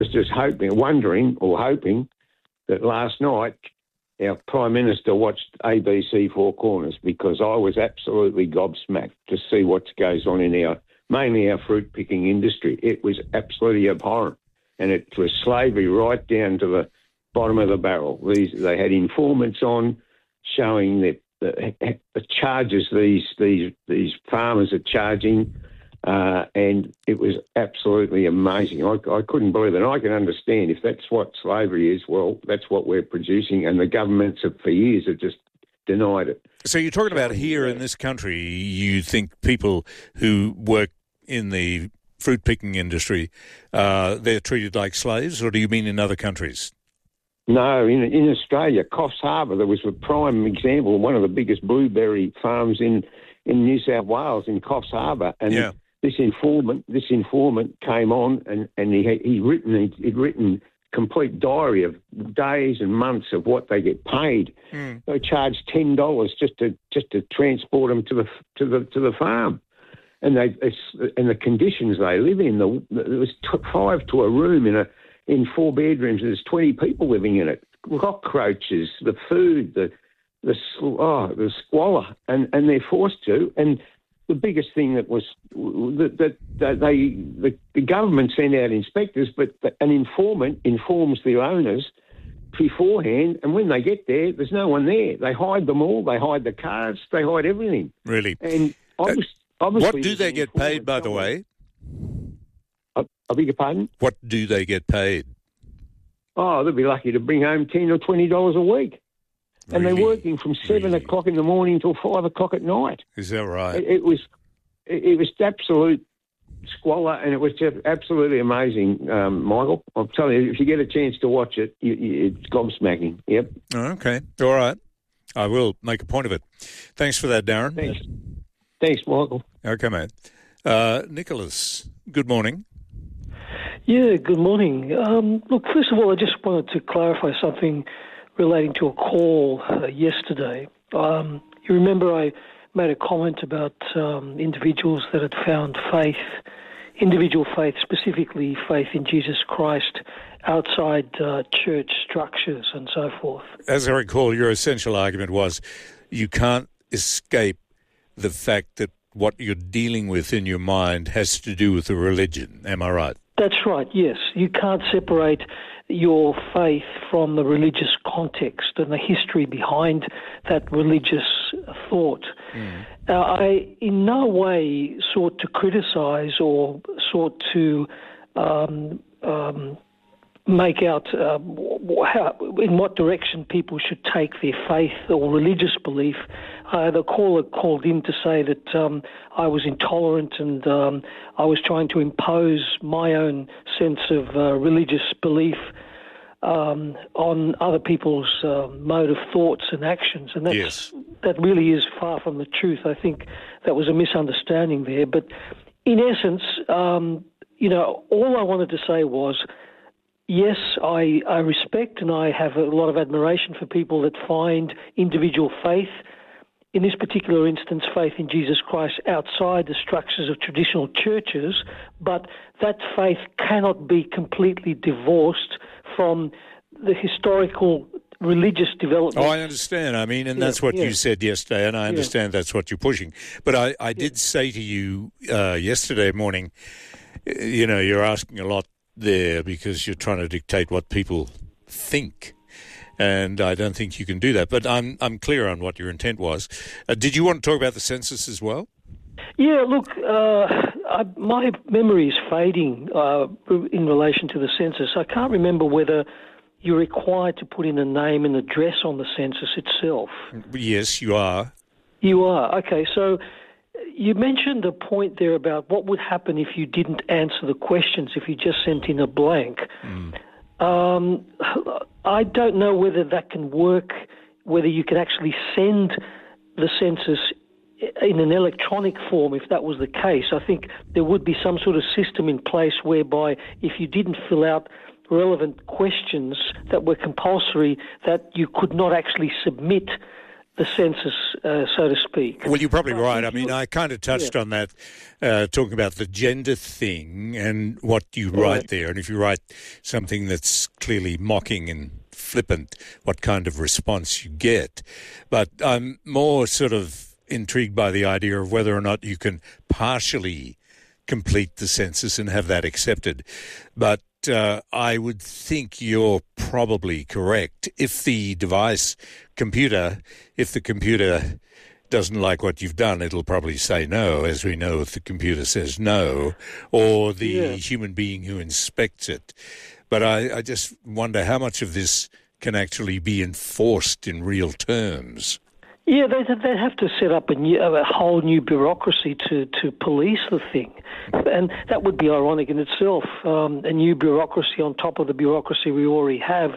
was just hoping that last night our Prime Minister watched ABC Four Corners, because I was absolutely gobsmacked to see what goes on in mainly our fruit picking industry. It was absolutely abhorrent, and it was slavery right down to the bottom of the barrel. They had informants on showing that the charges these farmers are charging, and it was absolutely amazing. I couldn't believe it. And I can understand if that's what slavery is, well, that's what we're producing, and the governments for years have just denied it. So you're talking about here in this country, you think people who work in the fruit picking industry, they're treated like slaves, or do you mean in other countries? No, in Australia, Coffs Harbour, there was a prime example, one of the biggest blueberry farms in New South Wales, in Coffs Harbour, and this informant came on, and he'd written complete diary of days and months of what they get paid. They charged $10 just to transport them to the farm, and the conditions they live in. There was 5 to a room in 4 bedrooms. There's 20 people living in it. Cockroaches, the food, the squalor, and they're forced to. And the biggest thing that was that the government sent out inspectors, but an informant informs the owners beforehand, and when they get there, there's no one there. They hide them all. They hide the cars. They hide everything. Really? And obviously, what do they get paid, by the way? I beg your pardon? What do they get paid? Oh, they'll be lucky to bring home $10 or $20 a week. And Really? They're working from 7 o'clock in the morning till 5 o'clock at night. Is that right? It was absolute squalor, and it was just absolutely amazing, Michael. I'm telling you, if you get a chance to watch it, it's gobsmacking. Yep. Okay. All right. I will make a point of it. Thanks for that, Darren. Thanks, Michael. Okay, mate. Nicholas, good morning. Yeah, good morning. Look, first of all, I just wanted to clarify something relating to a call yesterday. You remember I made a comment about individuals that had found individual faith, specifically faith in Jesus Christ, outside church structures and so forth. As I recall, your essential argument was you can't escape the fact that what you're dealing with in your mind has to do with the religion. Am I right? That's right, yes. You can't separate your faith from the religious context and the history behind that religious thought. I in no way sought to criticise or sought to make out in what direction people should take their faith or religious belief. The caller called in to say that I was intolerant and I was trying to impose my own sense of religious belief on other people's mode of thoughts and actions, and that really is far from the truth. I think that was a misunderstanding there. But in essence, all I wanted to say was, yes, I respect and I have a lot of admiration for people that find individual faith, in this particular instance, faith in Jesus Christ, outside the structures of traditional churches, but that faith cannot be completely divorced from the historical religious development. Oh, I understand. I mean, and that's what you said yesterday, and I understand that's what you're pushing. But I did say to you yesterday morning, you're asking a lot there because you're trying to dictate what people think. And I don't think you can do that. But I'm clear on what your intent was. Did you want to talk about the census as well? Yeah, look, my memory is fading in relation to the census. I can't remember whether you're required to put in a name and address on the census itself. Yes, you are. You are. Okay, so you mentioned a point there about what would happen if you didn't answer the questions, if you just sent in a blank. I don't know whether that can work, whether you can actually send the census in an electronic form. If that was the case, I think there would be some sort of system in place whereby if you didn't fill out relevant questions that were compulsory, that you could not actually submit the census, so to speak. Well, you're probably right. I mean, I kind of touched on that, talking about the gender thing and what you write there. And if you write something that's clearly mocking and flippant, what kind of response you get. But I'm more sort of intrigued by the idea of whether or not you can partially complete the census and have that accepted. But I would think you're probably correct. If the computer doesn't like what you've done, it'll probably say no, as we know if the computer says no, or the human being who inspects it. But I just wonder how much of this can actually be enforced in real terms. Yeah, they'd have to set up a whole new bureaucracy to police the thing. And that would be ironic in itself, a new bureaucracy on top of the bureaucracy we already have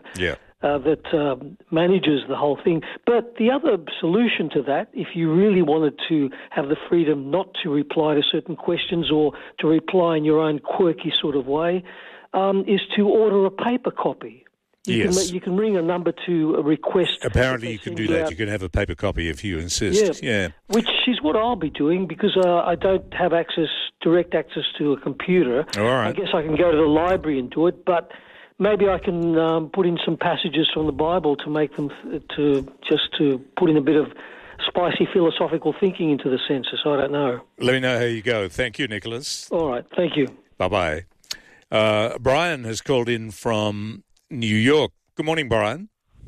that manages the whole thing. But the other solution to that, if you really wanted to have the freedom not to reply to certain questions or to reply in your own quirky sort of way, is to order a paper copy. You can ring a number to request. Apparently you can do that. You can have a paper copy if you insist. Yeah. Which is what I'll be doing because I don't have direct access to a computer. All right. I guess I can go to the library and do it, but maybe I can put in some passages from the Bible to make them to put in a bit of spicy philosophical thinking into the census. I don't know. Let me know how you go. Thank you, Nicholas. All right. Thank you. Bye-bye. Brian has called in from New York. Good morning, Brian.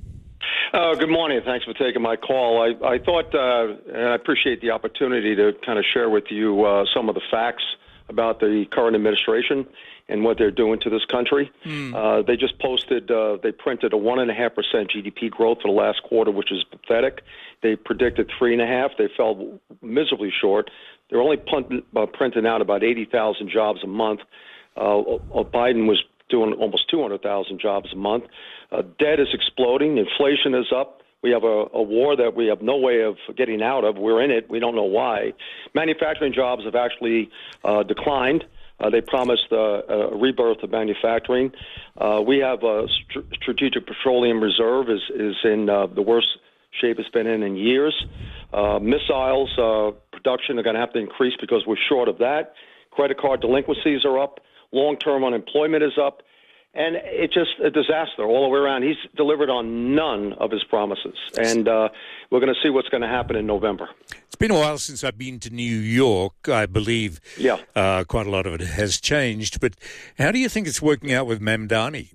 Good morning. Thanks for taking my call. I thought, and I appreciate the opportunity to kind of share with you some of the facts about the current administration and what they're doing to this country. They just posted, they printed a 1.5% GDP growth for the last quarter, which is pathetic. They predicted 3.5%. They fell miserably short. They're only printing out about 80,000 jobs a month. Biden was doing almost 200,000 jobs a month. Debt is exploding. Inflation is up. We have a war that we have no way of getting out of. We're in it. We don't know why. Manufacturing jobs have actually declined. They promised a rebirth of manufacturing. We have a strategic petroleum reserve is in the worst shape it's been in years. Missiles production are going to have to increase because we're short of that. Credit card delinquencies are up. Long-term unemployment is up. And it's just a disaster all the way around. He's delivered on none of his promises. And we're going to see what's going to happen in November. It's been a while since I've been to New York. I believe quite a lot of it has changed. But how do you think it's working out with Mamdani?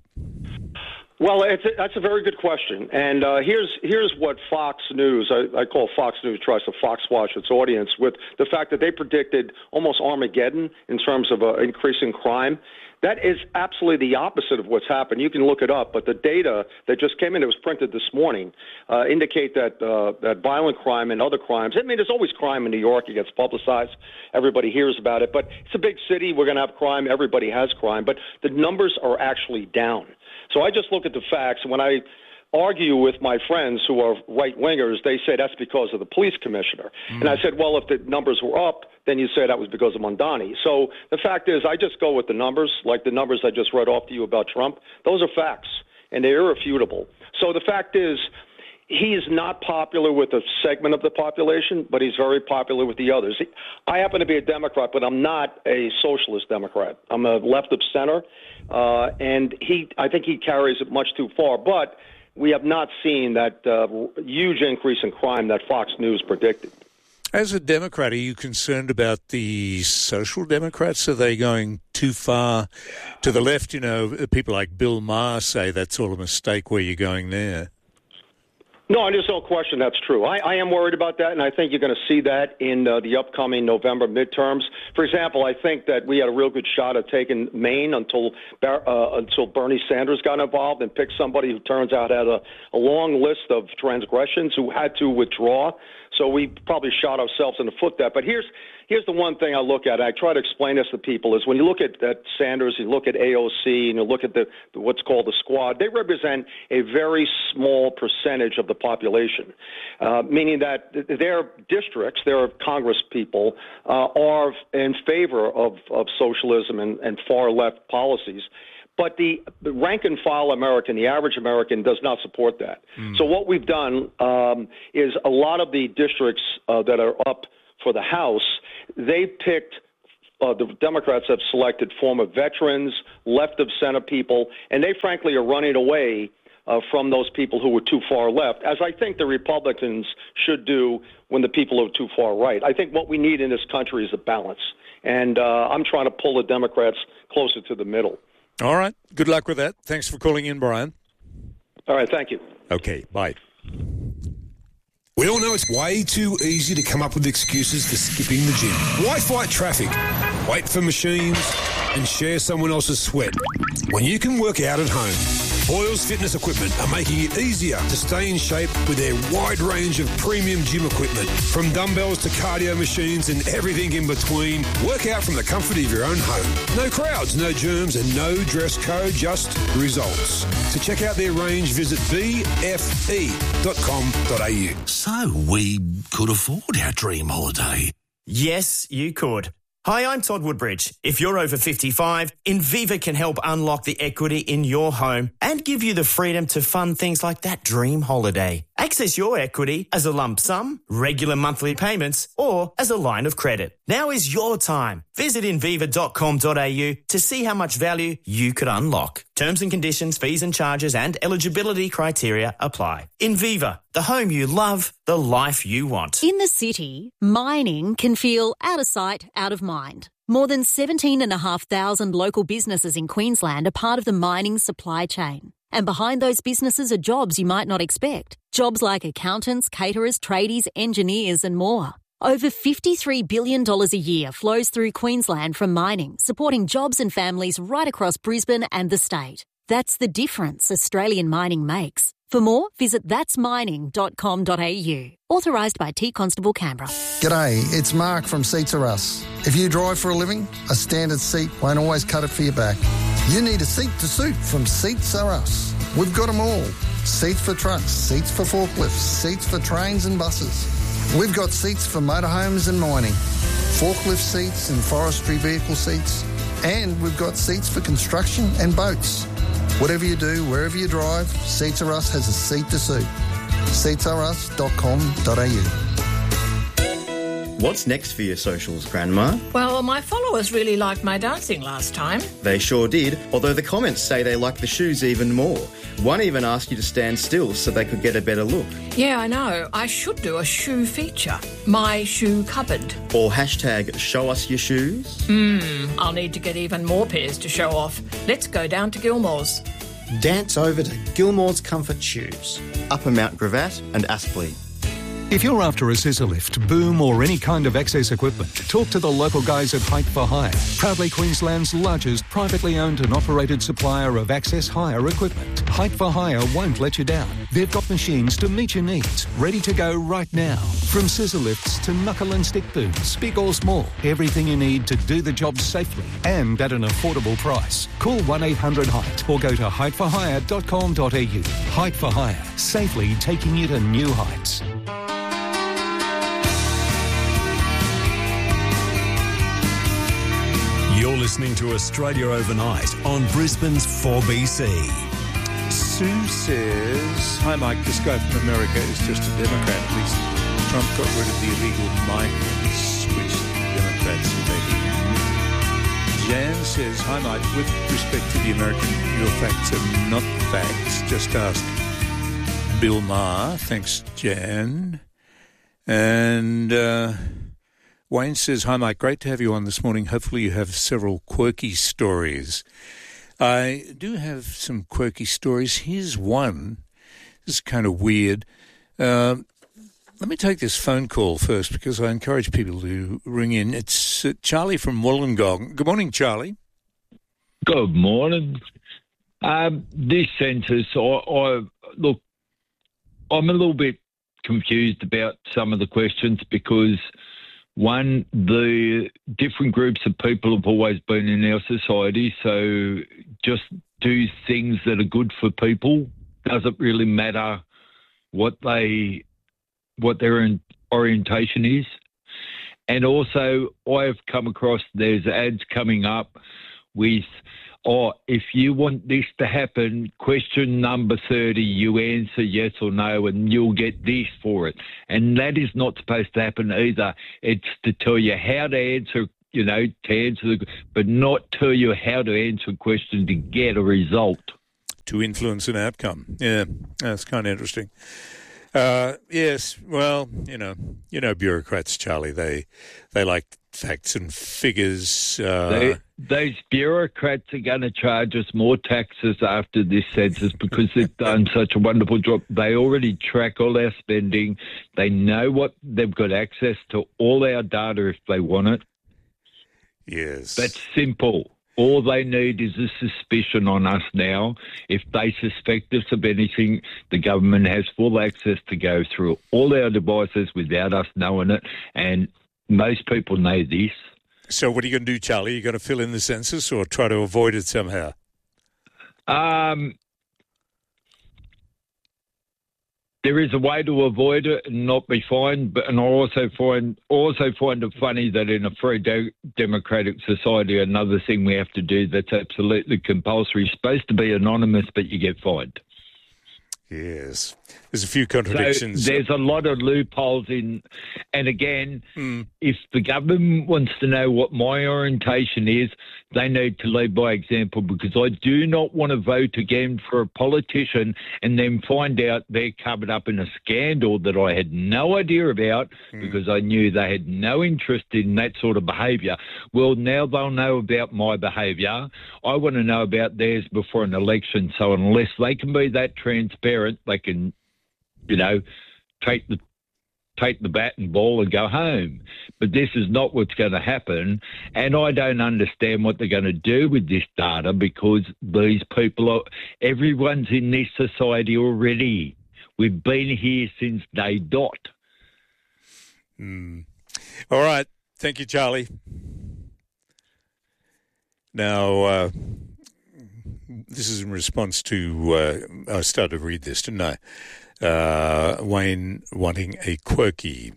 Well, that's a very good question. And here's what Fox News, I call Fox News tries to Fox Watch its audience with the fact that they predicted almost Armageddon in terms of increasing crime. That is absolutely the opposite of what's happened. You can look it up, but the data that just came in, it was printed this morning, indicate that violent crime and other crimes, I mean, there's always crime in New York. It gets publicized. Everybody hears about it. But it's a big city. We're going to have crime. Everybody has crime. But the numbers are actually down. So I just look at the facts, and when I argue with my friends who are right-wingers, they say that's because of the police commissioner. And I said, well, if the numbers were up, then you say that was because of Mamdani. So the fact is I just go with the numbers, like the numbers I just read off to you about Trump. Those are facts, and they're irrefutable. So the fact is he is not popular with a segment of the population, but he's very popular with the others. I happen to be a Democrat, but I'm not a socialist Democrat. I'm a left of center, and I think he carries it much too far. But we have not seen that huge increase in crime that Fox News predicted. As a Democrat, are you concerned about the social democrats? Are they going too far to the left? You know, people like Bill Maher say that's all a mistake where you're going there. No, there's no question that's true. I am worried about that, and I think you're going to see that in the upcoming November midterms. For example, I think that we had a real good shot at taking Maine until Bernie Sanders got involved and picked somebody who turns out had a long list of transgressions who had to withdraw. So we probably shot ourselves in the foot there. But here's the one thing I look at. I try to explain this to people is when you look at Sanders, you look at AOC, and you look at the what's called the squad, they represent a very small percentage of the population, meaning that their districts, their Congress people, are in favor of socialism and far left policies. But the rank and file American, the average American, does not support that. So what we've done is a lot of the districts that are up for the House, they picked, the Democrats have selected former veterans, left of center people, and they frankly are running away from those people who were too far left, as I think the Republicans should do when the people are too far right. I think what we need in this country is a balance, and I'm trying to pull the Democrats closer to the middle. All right. Good luck with that. Thanks for calling in, Brian. All right. Thank you. Okay. Bye. We all know it's way too easy to come up with excuses for skipping the gym. Why fight traffic, wait for machines, and share someone else's sweat when you can work out at home? Boyles Fitness Equipment are making it easier to stay in shape with their wide range of premium gym equipment. From dumbbells to cardio machines and everything in between, work out from the comfort of your own home. No crowds, no germs and no dress code, just results. To check out their range, visit bfe.com.au. So we could afford our dream holiday. Yes, you could. Hi, I'm Todd Woodbridge. If you're over 55, Inviva can help unlock the equity in your home and give you the freedom to fund things like that dream holiday. Access your equity as a lump sum, regular monthly payments, or as a line of credit. Now is your time. Visit inviva.com.au to see how much value you could unlock. Terms and conditions, fees and charges and eligibility criteria apply. Inviva, the home you love, the life you want. In the city, mining can feel out of sight, out of mind. More than 17,500 local businesses in Queensland are part of the mining supply chain. And behind those businesses are jobs you might not expect. Jobs like accountants, caterers, tradies, engineers and more. Over $53 billion a year flows through Queensland from mining, supporting jobs and families right across Brisbane and the state. That's the difference Australian mining makes. For more, visit thatsmining.com.au. Authorised by T Constable Canberra. G'day, it's Mark from Seats Are Us. If you drive for a living, a standard seat won't always cut it for your back. You need a seat to suit from Seats Are Us. We've got them all. Seats for trucks, seats for forklifts, seats for trains and buses. We've got seats for motorhomes and mining, forklift seats and forestry vehicle seats, and we've got seats for construction and boats. Whatever you do, wherever you drive, Seats Are Us has a seat to suit. seatsareus.com.au. What's next for your socials, Grandma? Well, my followers really liked my dancing last time. They sure did, although the comments say they like the shoes even more. One even asked you to stand still so they could get a better look. Yeah, I know. I should do a shoe feature. My shoe cupboard. Or hashtag show us your shoes. I'll need to get even more pairs to show off. Let's go down to Gilmore's. Dance over to Gilmore's Comfort Shoes, Upper Mount Gravatt and Aspley. If you're after a scissor lift, boom or any kind of access equipment, talk to the local guys at Height for Hire, proudly Queensland's largest privately owned and operated supplier of access hire equipment. Height for Hire won't let you down. They've got machines to meet your needs, ready to go right now. From scissor lifts to knuckle and stick booms, big or small, everything you need to do the job safely and at an affordable price. Call 1-800-HEIGHT or go to heightforhire.com.au. Height for Hire, safely taking you to new heights. You're listening to Australia Overnight on Brisbane's 4BC. Sue says, hi Mike, this guy from America is just a Democrat. At least Trump got rid of the illegal migrants, which the Democrats invaded. Jan says, hi Mike, with respect to the American, your facts are not facts. Just ask Bill Maher. Thanks, Jan. And Wayne says, hi Mike, great to have you on this morning. Hopefully you have several quirky stories. I do have some quirky stories. Here's one. This is kind of weird. Let me take this phone call first because I encourage people to ring in. It's Charlie from Wollongong. Good morning, Charlie. Good morning. This census, look, I'm a little bit confused about some of the questions because, one, the different groups of people have always been in our society, so just do things that are good for people. Doesn't really matter what their orientation is. And also, I've come across there's ads coming up with if you want this to happen, question number 30, you answer yes or no and you'll get this for it. And that is not supposed to happen either. It's to tell you how to answer, but not tell you how to answer a question to get a result. To influence an outcome. Yeah, that's kind of interesting. Yes, well, bureaucrats, Charlie, they like facts and figures. Those bureaucrats are going to charge us more taxes after this census because they've done such a wonderful job. They already track all our spending. They know what they've got access to all our data if they want it. Yes. That's simple. All they need is a suspicion on us now. If they suspect us of anything, the government has full access to go through all our devices without us knowing it, and most people know this. So what are you going to do, Charlie? Are you going to fill in the census or try to avoid it somehow? There is a way to avoid it and not be fined, and I also find it funny that in a free democratic society, another thing we have to do that's absolutely compulsory is supposed to be anonymous, but you get fined. Yes. There's a few contradictions. So there's a lot of loopholes in, and again, if the government wants to know what my orientation is, they need to lead by example, because I do not want to vote again for a politician and then find out they're covered up in a scandal that I had no idea about because I knew they had no interest in that sort of behaviour. Well, now they'll know about my behaviour. I want to know about theirs before an election. So unless they can be that transparent, they can, take the bat and ball and go home. But this is not what's going to happen, and I don't understand what they're going to do with this data because these people everyone's in this society already. We've been here since day dot. All right. Thank you, Charlie. Now, this is in response to, I started to read this, didn't I? Wayne wanting a quirky.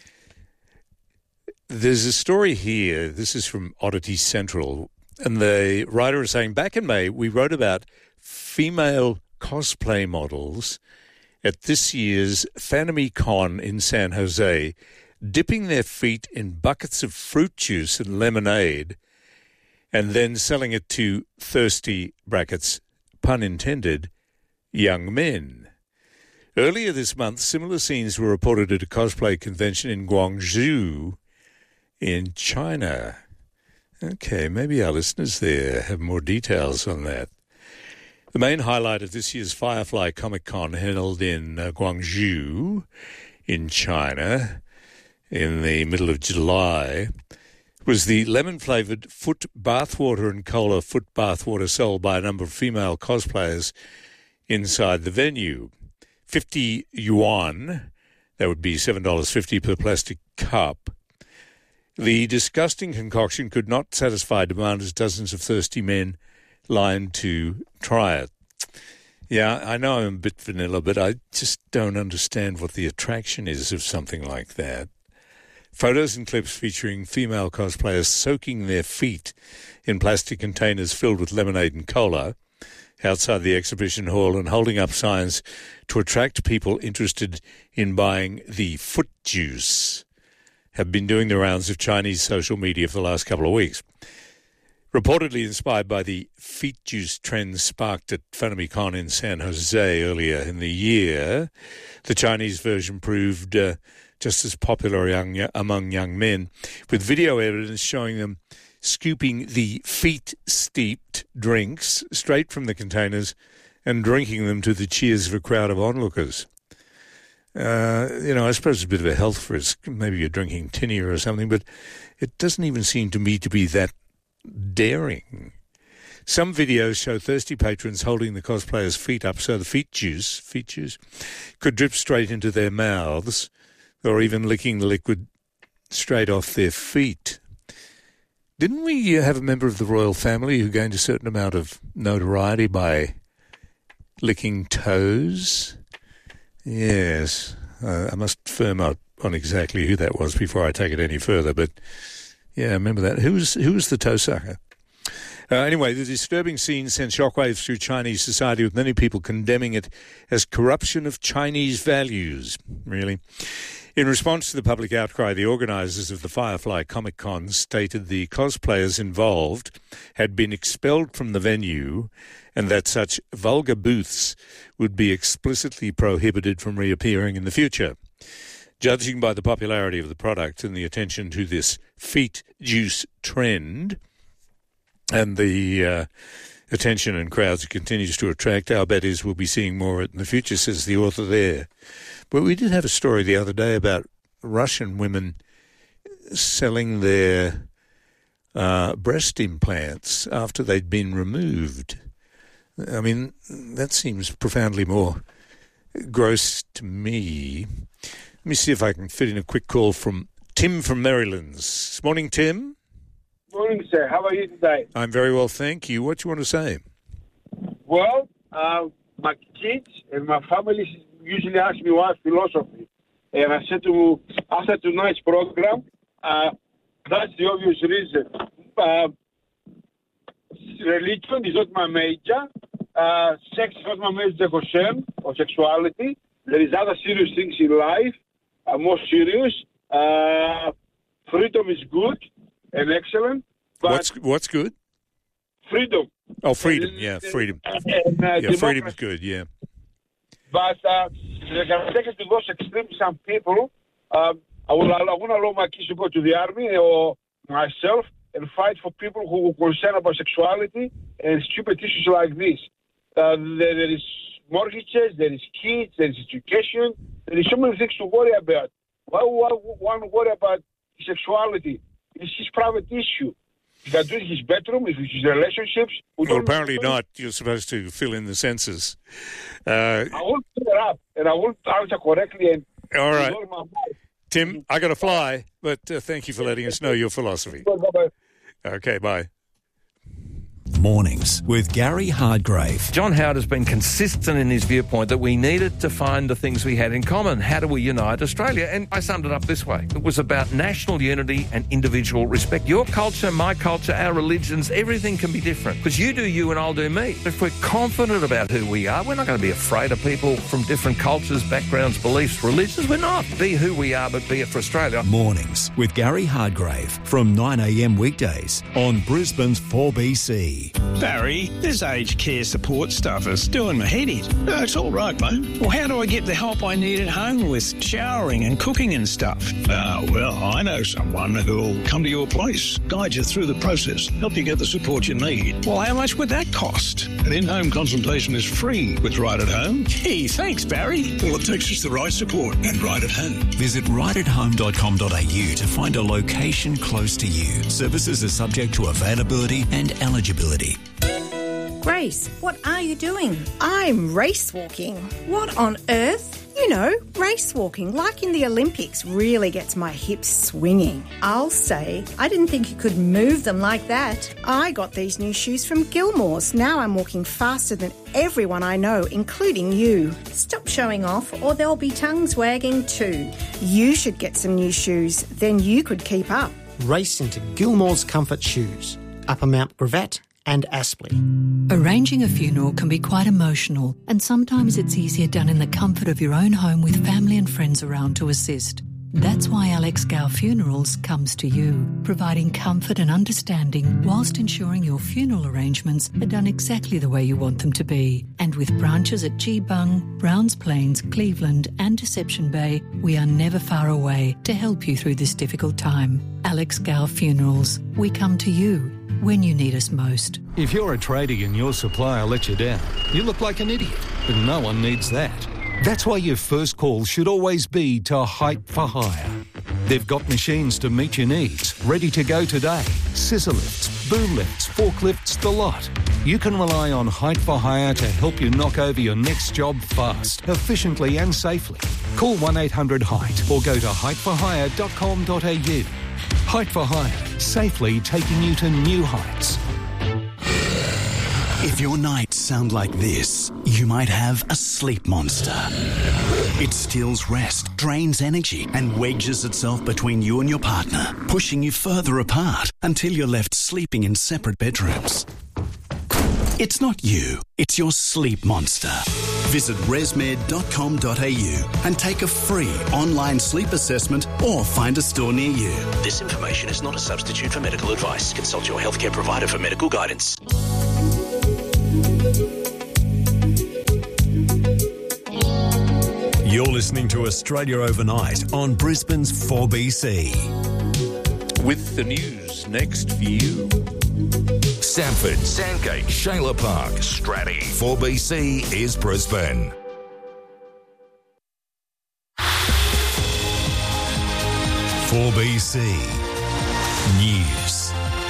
There's a story here. This is from Oddity Central. And the writer is saying, back in May, we wrote about female cosplay models at this year's FanimyCon in San Jose, dipping their feet in buckets of fruit juice and lemonade and then selling it to thirsty, brackets, pun intended, young men. Earlier this month, similar scenes were reported at a cosplay convention in Guangzhou in China. Okay, maybe our listeners there have more details on that. The main highlight of this year's Firefly Comic-Con held in Guangzhou in China in the middle of July was the lemon-flavoured foot bathwater and cola foot bathwater sold by a number of female cosplayers inside the venue. 50 yuan, that would be $7.50 per plastic cup. The disgusting concoction could not satisfy demand as dozens of thirsty men lined to try it. Yeah, I know I'm a bit vanilla, but I just don't understand what the attraction is of something like that. Photos and clips featuring female cosplayers soaking their feet in plastic containers filled with lemonade and cola outside the exhibition hall and holding up signs to attract people interested in buying the foot juice have been doing the rounds of Chinese social media for the last couple of weeks. Reportedly inspired by the feet juice trend sparked at FanimyCon in San Jose earlier in the year, the Chinese version proved just as popular among young men, with video evidence showing them scooping the feet-steeped drinks straight from the containers and drinking them to the cheers of a crowd of onlookers. I suppose it's a bit of a health risk. Maybe you're drinking tinea or something, but it doesn't even seem to me to be that daring. Some videos show thirsty patrons holding the cosplayers' feet up so the feet juice could drip straight into their mouths, or even licking the liquid straight off their feet. Didn't we have a member of the royal family who gained a certain amount of notoriety by licking toes? Yes, I must firm up on exactly who that was before I take it any further, but yeah, I remember that. Who was the toe sucker? Anyway, the disturbing scene sent shockwaves through Chinese society, with many people condemning it as corruption of Chinese values. Really? In response to the public outcry, the organisers of the Firefly Comic Con stated the cosplayers involved had been expelled from the venue and that such vulgar booths would be explicitly prohibited from reappearing in the future. Judging by the popularity of the product and the attention to this feet juice trend and the attention and crowds it continues to attract, our bet is we'll be seeing more of it in the future, says the author there. But we did have a story the other day about Russian women selling their breast implants after they'd been removed. I mean, that seems profoundly more gross to me. Let me see if I can fit in a quick call from Tim from Marylands. Morning, Tim. Morning, sir. How are you today? I'm very well, thank you. What do you want to say? Well, my kids and my family usually ask me why philosophy. And I said after tonight's program, that's the obvious reason. Religion is not my major. Sex is not my major concern, or sexuality. There is other serious things in life, more serious. Freedom is good and excellent. But what's good? Freedom. Oh, freedom. Yeah, freedom. Freedom is good. Yeah. But they're going to take it to those extremes. Some people, I won't allow my kids to go to the army or myself and fight for people who are concerned about sexuality and stupid issues like this. There is mortgages, there is kids, there is education. There is so many things to worry about. Why one worry about sexuality? It's his private issue. He can do it in his bedroom, if it's his relationships. Well, apparently not. You're supposed to fill in the senses. I will fill it up, and I will answer correctly. And all right. Tim, I got to fly, but thank you for letting us know your philosophy. Bye-bye. Okay, bye. Mornings with Gary Hardgrave. John Howard has been consistent in his viewpoint that we needed to find the things we had in common. How do we unite Australia? And I summed it up this way. It was about national unity and individual respect. Your culture, my culture, our religions, everything can be different. Because you do you and I'll do me. If we're confident about who we are, we're not going to be afraid of people from different cultures, backgrounds, beliefs, religions. We're not. Be who we are, but be it for Australia. Mornings with Gary Hardgrave from 9am weekdays on Brisbane's 4BC. Barry, this aged care support stuff is doing my head in. No, it's all right, mate. Well, how do I get the help I need at home with showering and cooking and stuff? Well, I know someone who'll come to your place, guide you through the process, help you get the support you need. Well, how much would that cost? An in-home consultation is free with Right at Home. Gee, thanks, Barry. All it takes is the right support and Right at Home. Visit rightathome.com.au to find a location close to you. Services are subject to availability and eligibility. Grace, what are you doing? I'm race walking. What on earth? You know, race walking, like in the Olympics, really gets my hips swinging. I'll say, I didn't think you could move them like that. I got these new shoes from Gilmore's. Now I'm walking faster than everyone I know, including you. Stop showing off or there'll be tongues wagging too. You should get some new shoes, then you could keep up. Race into Gilmore's Comfort Shoes, Upper Mount Gravatt and Aspley. Arranging a funeral can be quite emotional, and sometimes it's easier done in the comfort of your own home with family and friends around to assist. That's why Alex Gow Funerals comes to you, providing comfort and understanding whilst ensuring your funeral arrangements are done exactly the way you want them to be. And with branches at Geebung, Browns Plains, Cleveland and Deception Bay, we are never far away to help you through this difficult time. Alex Gow Funerals, we come to you when you need us most. If you're a tradie and your supplier lets you down, you look like an idiot, but no one needs that. That's why your first call should always be to Height for Hire. They've got machines to meet your needs, ready to go today. Scissor lifts, boom lifts, forklifts, the lot. You can rely on Height for Hire to help you knock over your next job fast, efficiently and safely. Call 1-800-HEIGHT or go to heightforhire.com.au. Height for Hire, safely taking you to new heights. If your nights sound like this. You might have a sleep monster. It steals rest, drains energy, and wedges itself between you and your partner, pushing you further apart until you're left sleeping in separate bedrooms. It's not you, it's your sleep monster. Visit resmed.com.au and take a free online sleep assessment or find a store near you. This information is not a substitute for medical advice. Consult your healthcare provider for medical guidance. You're listening to Australia Overnight on Brisbane's 4BC. With the news next for you. Sanford, Sandgate, Shayla Park, Stratty. 4BC is Brisbane. "4BC News.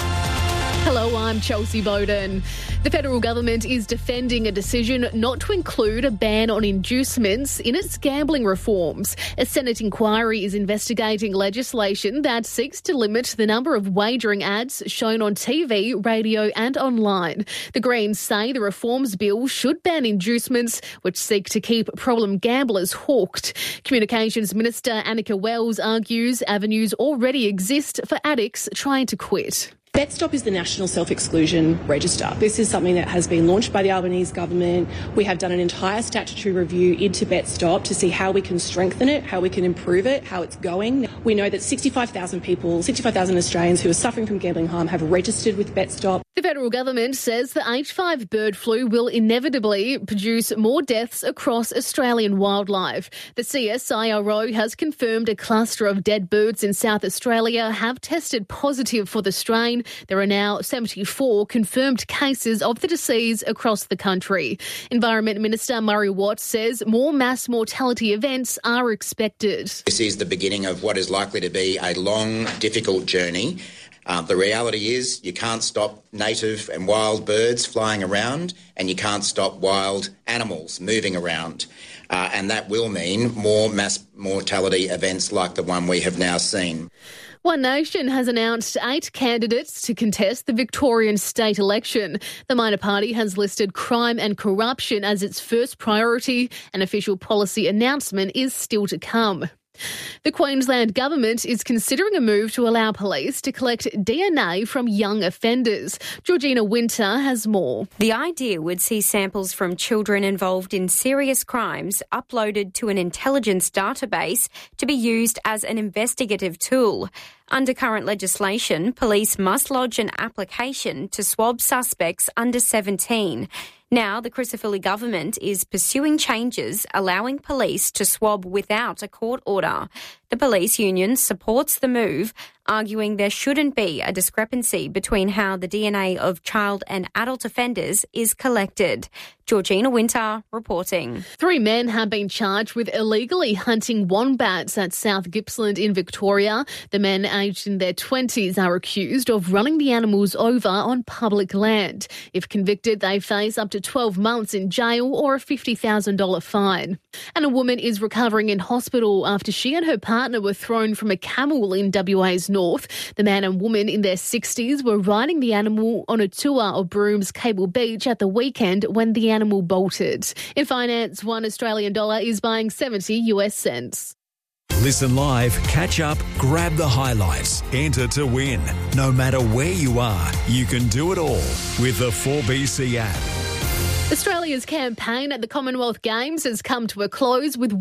Hello, I'm Chelsea Bowden. The federal government is defending a decision not to include a ban on inducements in its gambling reforms. A Senate inquiry is investigating legislation that seeks to limit the number of wagering ads shown on TV, radio and online. The Greens say the reforms bill should ban inducements, which seek to keep problem gamblers hooked. Communications Minister Annika Wells argues avenues already exist for addicts trying to quit. BetStop is the National Self-Exclusion Register. This is something that has been launched by the Albanese government. We have done an entire statutory review into BetStop to see how we can strengthen it, how we can improve it, how it's going. We know that 65,000 Australians who are suffering from gambling harm have registered with BetStop. The federal government says the H5 bird flu will inevitably produce more deaths across Australian wildlife. The CSIRO has confirmed a cluster of dead birds in South Australia have tested positive for the strain. There are now 74 confirmed cases of the disease across the country. Environment Minister Murray Watt says more mass mortality events are expected. This is the beginning of what is likely to be a long, difficult journey. The reality is you can't stop native and wild birds flying around and you can't stop wild animals moving around. And that will mean more mass mortality events like the one we have now seen. One Nation has announced 8 candidates to contest the Victorian state election. The minor party has listed crime and corruption as its first priority. An official policy announcement is still to come. The Queensland Government is considering a move to allow police to collect DNA from young offenders. Georgina Winter has more. The idea would see samples from children involved in serious crimes uploaded to an intelligence database to be used as an investigative tool. Under current legislation, police must lodge an application to swab suspects under 17. Now, the Crisafulli government is pursuing changes allowing police to swab without a court order. The police union supports the move, arguing there shouldn't be a discrepancy between how the DNA of child and adult offenders is collected. Georgina Winter reporting. 3 men have been charged with illegally hunting wombats at South Gippsland in Victoria. The men aged in their 20s are accused of running the animals over on public land. If convicted, they face up to 12 months in jail or a $50,000 fine. And a woman is recovering in hospital after she and her partner were thrown from a camel in WA's north. The man and woman in their 60s were riding the animal on a tour of Broom's Cable Beach at the weekend when the animal bolted. In finance, $1 Australian is buying 70 US cents. Listen live, catch up, grab the highlights, enter to win. No matter where you are, you can do it all with the 4BC app. Australia's campaign at the Commonwealth Games has come to a close with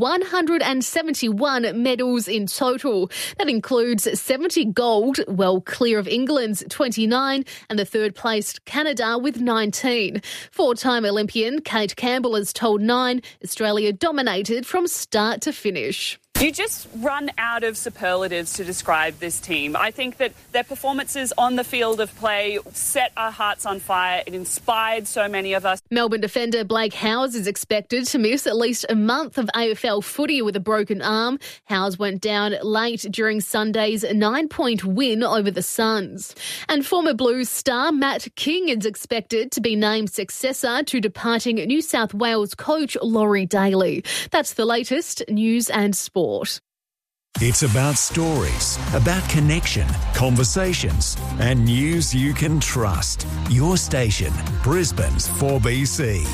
171 medals in total. That includes 70 gold, well clear of England's 29, and the third-placed Canada with 19. 4-time Olympian Kate Campbell has told Nine Australia dominated from start to finish. You just run out of superlatives to describe this team. I think that their performances on the field of play set our hearts on fire. It inspired so many of us. Melbourne defender Blake Howes is expected to miss at least a month of AFL footy with a broken arm. Howes went down late during Sunday's 9-point win over the Suns. And former Blues star Matt King is expected to be named successor to departing New South Wales coach Laurie Daly. That's the latest news and sport. It's about stories, about connection, conversations, and news you can trust. Your station, Brisbane's 4BC.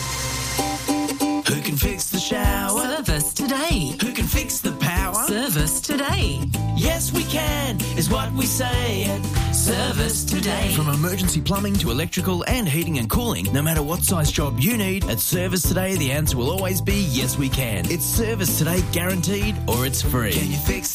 Who can fix the shower? Service today. Who can fix the power? Service today. Yes, we can, is what we say at Service Today. From emergency plumbing to electrical and heating and cooling, no matter what size job you need, at Service Today, the answer will always be yes, we can. It's Service Today guaranteed, or it's free. Can you fix